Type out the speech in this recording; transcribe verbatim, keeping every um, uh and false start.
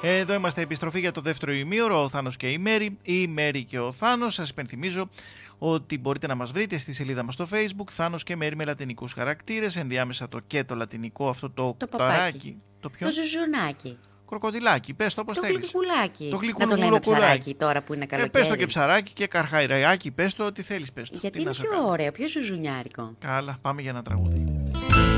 Εδώ είμαστε, επιστροφή για το δεύτερο ημίωρο, ο Θάνος και η Μέρη, η Μέρη και ο Θάνος. Σας υπενθυμίζω ότι μπορείτε να μας βρείτε στη σελίδα μας στο Facebook, Θάνος και Μέρη με λατινικούς χαρακτήρες, ενδιάμεσα το και το λατινικό, αυτό το, Το κουταράκι. Το ποιο? Το ζουζουνάκι. Κροκοδιλάκι, πες το όπως Το θέλεις. γλυκουλάκι. Το Να το λέμε ψαράκι γλυκουλάκι. τώρα που είναι Ε, καλοκαίρι. πες το και ψαράκι και καρχαϊράκι, πες το, ό,τι θέλεις πες το. Γιατί Τι είναι να σε πιο κάνω. ωραίο, πιο ζουζουνιάρικο. Καλά, πάμε για ένα τραγούδι.